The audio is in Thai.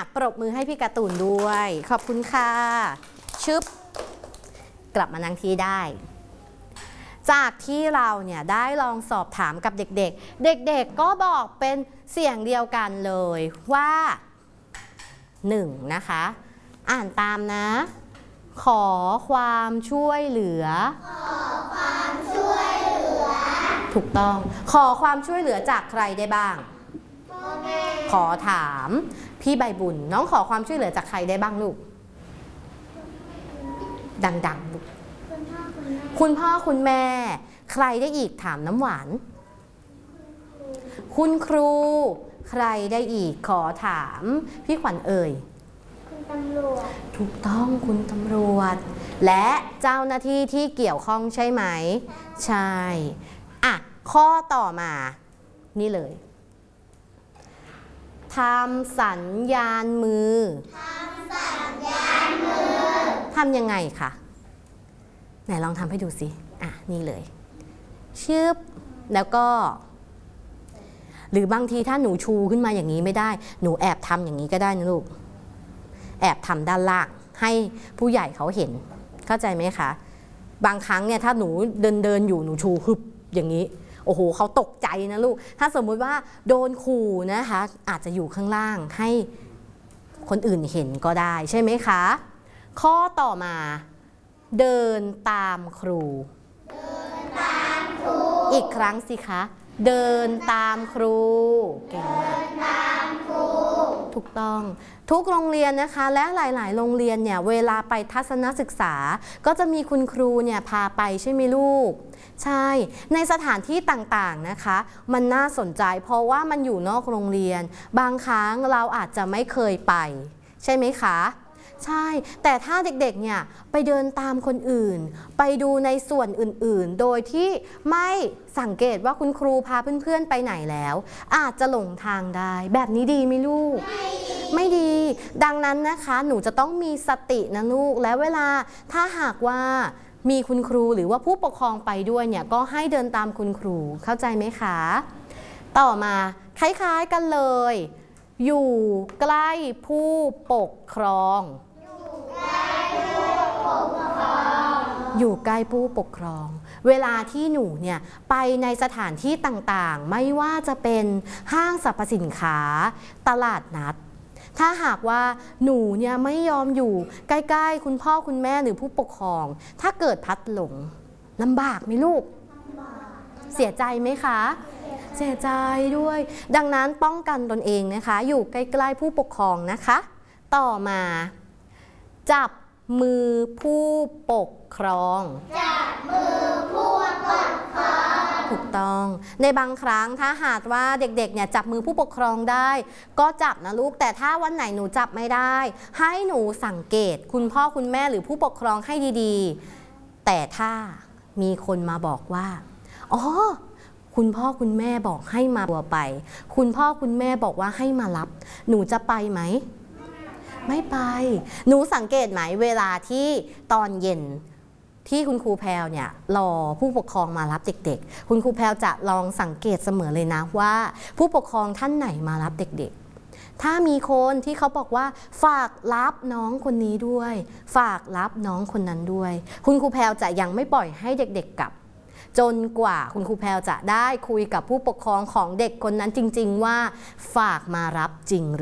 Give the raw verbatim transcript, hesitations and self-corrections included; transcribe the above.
ปรบมือให้พี่การ์ตูนด้วยขอบคุณค่ะชึบกลับมานั่งที่ได้จากที่เราเนี่ยได้ลองสอบถามกับเด็กๆเด็กๆก็บอกเป็นเสียงเดียวกันเลยว่าหนึ่งนะคะอ่านตามนะขอความช่วยเหลือขอความช่วยเหลือถูกต้องขอความช่วยเหลือจากใครได้บ้างพ่อแม่ขอถามพี่ใบบุญน้องขอความช่วยเหลือจากใครได้บ้างลูกดังๆลูกคุณพ่อคุณแม่ใครได้อีกถามน้ำหวานคุณครูใครได้อีกขอถามพี่ขวัญเอ่ยคุณตำรวจถูกต้องคุณตำรวจและเจ้าหน้าที่ที่เกี่ยวข้องใช่ไหมใช่อ่ะข้อต่อมานี่เลยทำสัญญาณมือทำสัญญาณมือทำยังไงคะไหนลองทำให้ดูสิอ่ะนี่เลยชึบแล้วก็หรือบางทีถ้าหนูชูขึ้นมาอย่างนี้ไม่ได้หนูแอบทำอย่างนี้ก็ได้นะลูกแอบทำด้านล่างให้ผู้ใหญ่เขาเห็นเข้าใจไหมคะบางครั้งเนี่ยถ้าหนูเดินเดินอยู่หนูชูฮึบอย่างนี้โอ้โหเขาตกใจนะลูกถ้าสมมุติว่าโดนขู่นะคะอาจจะอยู่ข้างล่างให้คนอื่นเห็นก็ได้ใช่ไหมคะข้อต่อมาเดินตามครูเดินตามครูอีกครั้งสิคะเดินตามครูเก่งมากเดินตามครูถูกต้องทุกโรงเรียนนะคะและหลายๆโรงเรียนเนี่ยเวลาไปทัศนศึกษาก็จะมีคุณครูเนี่ยพาไปใช่ไหมลูกใช่ในสถานที่ต่างๆนะคะมันน่าสนใจเพราะว่ามันอยู่นอกโรงเรียนบางครั้งเราอาจจะไม่เคยไปใช่ไหมคะใช่แต่ถ้าเด็กๆเนี่ยไปเดินตามคนอื่นไปดูในส่วนอื่นๆโดยที่ไม่สังเกตว่าคุณครูพาเพื่อนๆไปไหนแล้วอาจจะหลงทางได้แบบนี้ดีไหมลูกไม่ดีดังนั้นนะคะหนูจะต้องมีสตินะลูกและเวลาถ้าหากว่ามีคุณครูหรือว่าผู้ปกครองไปด้วยเนี่ยก็ให้เดินตามคุณครูเข้าใจไหมคะต่อมาคล้ายๆกันเลยอยู่ใกล้ผู้ปกครองอยู่ใกล้ผู้ปกครองเวลาที่หนูเนี่ยไปในสถานที่ต่างๆไม่ว่าจะเป็นห้างสรรพสินค้าตลาดนัดถ้าหากว่าหนูเนี่ยไม่ยอมอยู่ใกล้ๆคุณพ่อคุณแม่หรือผู้ปกครองถ้าเกิดพัดหลงลำบากไหมลูกเสียใจไหมคะเสียใจด้วยดังนั้นป้องกันตนเองนะคะอยู่ใกล้ๆผู้ปกครองนะคะต่อมาจับมือผู้ปกครองจับมือผู้ปกครองถูกต้องในบางครั้งถ้าหากว่าเด็กๆเนี่ยจับมือผู้ปกครองได้ก็จับนะลูกแต่ถ้าวันไหนหนูจับไม่ได้ให้หนูสังเกตคุณพ่อคุณแม่หรือผู้ปกครองให้ดีๆแต่ถ้ามีคนมาบอกว่าอ๋อคุณพ่อคุณแม่บอกให้มาตัวไปคุณพ่อคุณแม่บอกว่าให้มารับหนูจะไปไหมไม่ไปหนูสังเกตไหมเวลาที่ตอนเย็นที่คุณครูแพรวเนี่ยรอผู้ปกครองมารับเด็กๆคุณครูแพรวจะลองสังเกตเสมอเลยนะว่าผู้ปกครองท่านไหนมารับเด็กๆถ้ามีคนที่เขาบอกว่าฝากรับน้องคนนี้ด้วยฝากรับน้องคนนั้นด้วยคุณครูแพรวจะยังไม่ปล่อยให้เด็กๆกลับจนกว่าคุณครูแพรวจะได้คุยกับผู้ปกครองของเด็กคนนั้นจริงๆว่าฝากมารับจริง